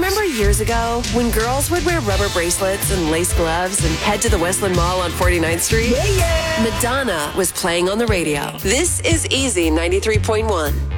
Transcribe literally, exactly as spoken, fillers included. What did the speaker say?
Remember years ago when girls would wear rubber bracelets and lace gloves and head to the Westland Mall on forty-ninth Street? Yeah, yeah. Madonna was playing on the radio. This is Easy ninety-three point one.